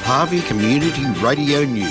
Harvey Community Radio News.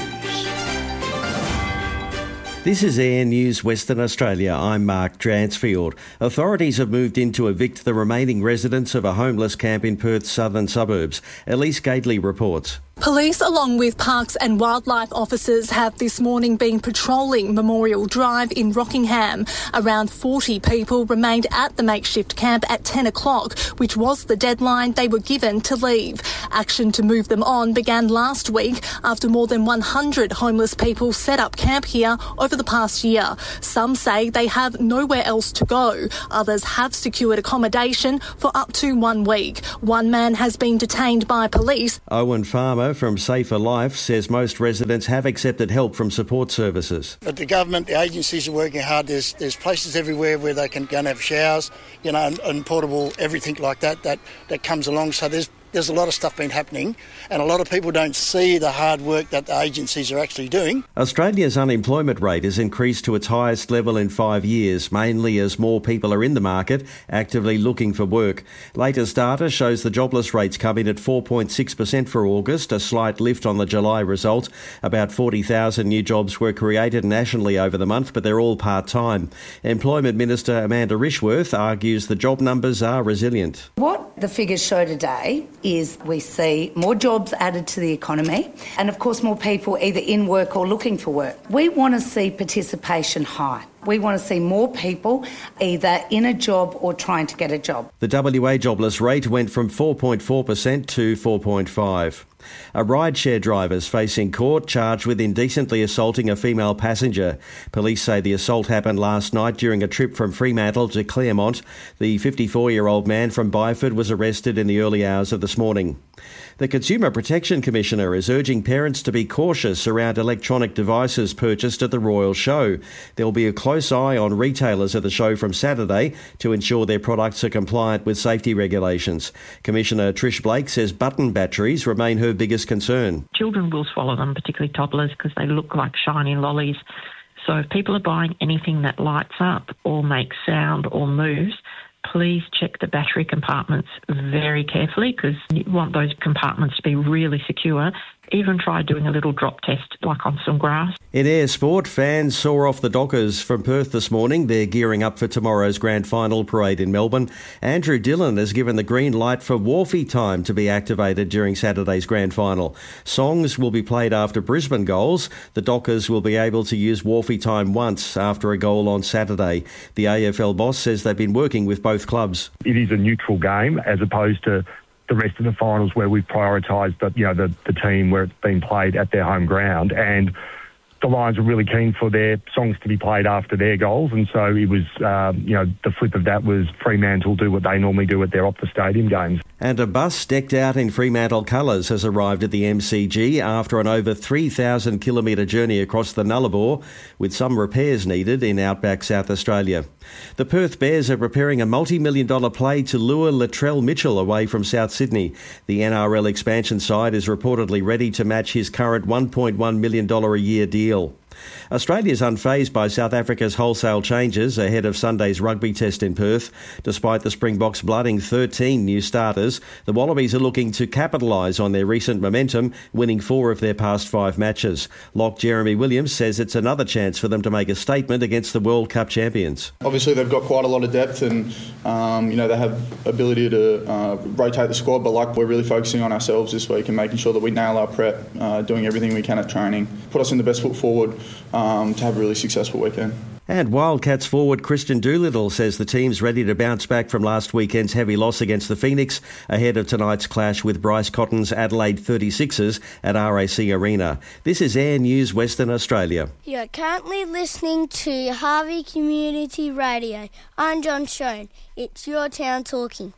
This is Air News Western Australia. I'm Mark Dransfield. Authorities have moved in to evict the remaining residents of a homeless camp in Perth's southern suburbs. Elise Gately reports. Police, along with Parks and Wildlife officers, have this morning been patrolling Memorial Drive in Rockingham. Around 40 people remained at the makeshift camp at 10 o'clock, which was the deadline they were given to leave. Action to move them on began last week after more than 100 homeless people set up camp here over the past year. Some say they have nowhere else to go. Others have secured accommodation for up to 1 week. One man has been detained by police. Owen Farmer from Safer Life says most residents have accepted help from support services. But the government, the agencies are working hard. There's places everywhere where they can go and have showers, and portable everything like that comes along. So there's a lot of stuff been happening, and a lot of people don't see the hard work that the agencies are actually doing. Australia's unemployment rate has increased to its highest level in 5 years, mainly as more people are in the market actively looking for work. Latest data shows the jobless rates come in at 4.6% for August, a slight lift on the July result. About 40,000 new jobs were created nationally over the month, but they're all part-time. Employment Minister Amanda Rishworth argues the job numbers are resilient. What the figures show today is we see more jobs added to the economy and, of course, more people either in work or looking for work. We want to see participation high. We want to see more people either in a job or trying to get a job. The WA jobless rate went from 4.4% to 4.5%. A rideshare driver is facing court charged with indecently assaulting a female passenger. Police say the assault happened last night during a trip from Fremantle to Claremont. The 54-year-old man from Byford was arrested in the early hours of this morning. The Consumer Protection Commissioner is urging parents to be cautious around electronic devices purchased at the Royal Show. There will be a close eye on retailers at the show from Saturday to ensure their products are compliant with safety regulations. Commissioner Trish Blake says button batteries remain her biggest concern. Children will swallow them, particularly toddlers, because they look like shiny lollies. So if people are buying anything that lights up or makes sound or moves, please check the battery compartments very carefully, because you want those compartments to be really secure. Even try doing a little drop test, like on some grass. In air sport, fans saw off the Dockers from Perth this morning. They're gearing up for tomorrow's grand final parade in Melbourne. Andrew Dillon has given the green light for Wharfie Time to be activated during Saturday's grand final. Songs will be played after Brisbane goals. The Dockers will be able to use Wharfie Time once after a goal on Saturday. The AFL boss says they've been working with both clubs. It is a neutral game as opposed to the rest of the finals where we've prioritised the team where it's been played at their home ground, and the Lions were really keen for their songs to be played after their goals, and so it was, the flip of that was Fremantle do what they normally do at their Optus Stadium games. And a bus decked out in Fremantle colours has arrived at the MCG after an over 3,000 kilometre journey across the Nullarbor, with some repairs needed in outback South Australia. The Perth Bears are preparing a multi-million-dollar play to lure Latrell Mitchell away from South Sydney. The NRL expansion side is reportedly ready to match his current $1.1 million a year deal. Australia's unfazed by South Africa's wholesale changes ahead of Sunday's rugby test in Perth. Despite the Springboks blooding 13 new starters, the Wallabies are looking to capitalise on their recent momentum, winning 4 of their past 5 matches. Lock Jeremy Williams says it's another chance for them to make a statement against the World Cup champions. Obviously, they've got quite a lot of depth and, they have ability to rotate the squad, but we're really focusing on ourselves this week and making sure that we nail our prep, doing everything we can at training, put us in the best foot forward to have a really successful weekend. And Wildcats forward Christian Doolittle says the team's ready to bounce back from last weekend's heavy loss against the Phoenix ahead of tonight's clash with Bryce Cotton's Adelaide 36ers at RAC Arena. This is Air News Western Australia. You're currently listening to Harvey Community Radio. I'm John Schoen. It's your town talking.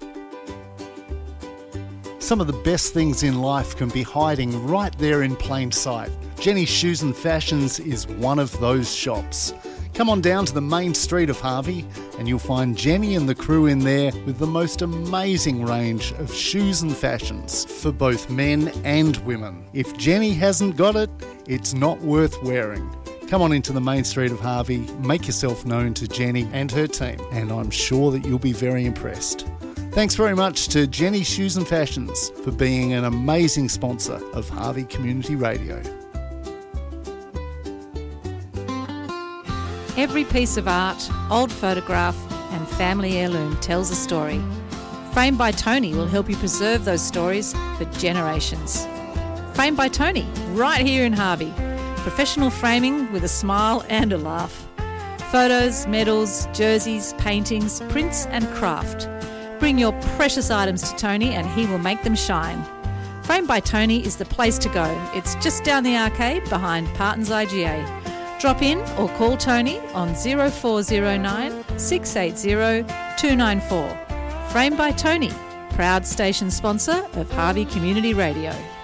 Some of the best things in life can be hiding right there in plain sight. Jenny's Shoes and Fashions is one of those shops. Come on down to the main street of Harvey and you'll find Jenny and the crew in there with the most amazing range of shoes and fashions for both men and women. If Jenny hasn't got it, it's not worth wearing. Come on into the main street of Harvey, make yourself known to Jenny and her team, and I'm sure that you'll be very impressed. Thanks very much to Jenny Shoes and Fashions for being an amazing sponsor of Harvey Community Radio. Every piece of art, old photograph and family heirloom tells a story. Framed by Tony will help you preserve those stories for generations. Framed by Tony, right here in Harvey. Professional framing with a smile and a laugh. Photos, medals, jerseys, paintings, prints and craft. Bring your precious items to Tony and he will make them shine. Framed by Tony is the place to go. It's just down the arcade behind Parton's IGA. Drop in or call Tony on 0409 680 294. Framed by Tony, proud station sponsor of Harvey Community Radio.